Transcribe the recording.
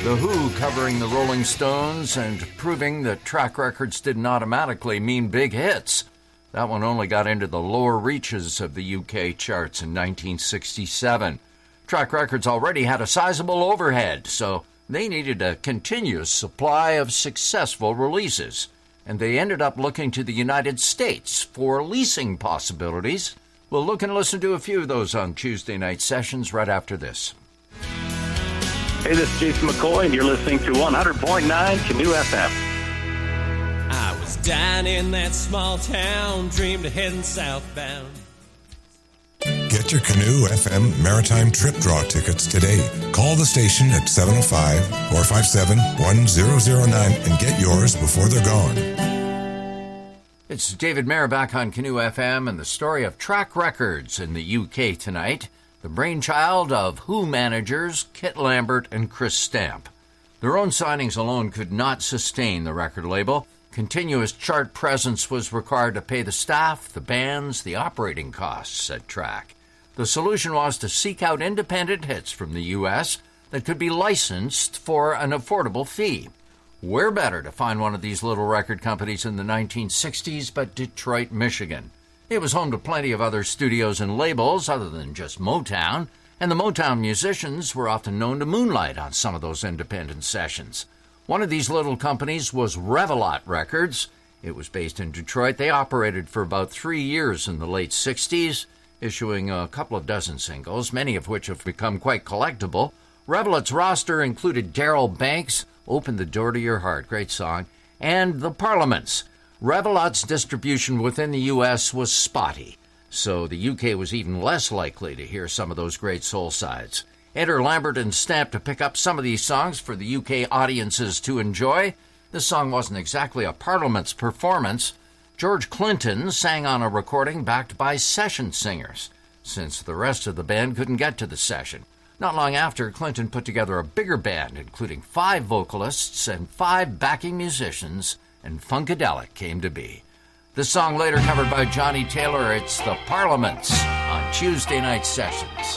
The Who covering the Rolling Stones and proving that track records didn't automatically mean big hits. That one only got into the lower reaches of the UK charts in 1967. Track records already had a sizable overhead, so they needed a continuous supply of successful releases. And they ended up looking to the United States for leasing possibilities. We'll look and listen to a few of those on Tuesday night sessions right after this. Hey, this is Jason McCoy, and you're listening to 100.9 Canoe FM. I was down in that small town, dreamed of heading southbound. Get your Canoe FM Maritime Trip Draw tickets today. Call the station at 705-457-1009 and get yours before they're gone. It's David Mayer back on Canoe FM and the story of track records in the UK tonight. The brainchild of Who managers Kit Lambert and Chris Stamp. Their own signings alone could not sustain the record label. Continuous chart presence was required to pay the staff, the bands, the operating costs, said Track. The solution was to seek out independent hits from the U.S. that could be licensed for an affordable fee. Where better to find one of these little record companies in the 1960s but Detroit, Michigan? It was home to plenty of other studios and labels other than just Motown, and the Motown musicians were often known to moonlight on some of those independent sessions. One of these little companies was Revelot Records. It was based in Detroit. They operated for about 3 years in the late 60s, issuing a couple of dozen singles, many of which have become quite collectible. Revelot's roster included Darrell Banks, Open the Door to Your Heart, great song, and The Parliaments. Revelot's distribution within the U.S. was spotty, so the UK was even less likely to hear some of those great soul sides. Enter Lambert and Stamp to pick up some of these songs for the UK audiences to enjoy. This song wasn't exactly a Parliaments performance. George Clinton sang on a recording backed by session singers, since the rest of the band couldn't get to the session. Not long after, Clinton put together a bigger band, including 5 vocalists and 5 backing musicians, and Funkadelic came to be. The song later covered by Johnny Taylor, it's The Parliaments on Tuesday Night Sessions.